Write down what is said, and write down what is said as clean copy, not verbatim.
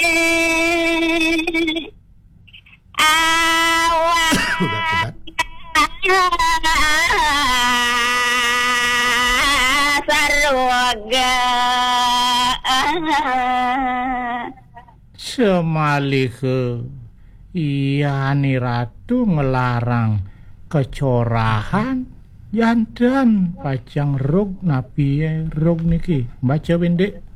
Kudat. Sarwaga Semalih iyani ratu ngelarang kecorahan jantan pacang rug napi rug niki baca pendek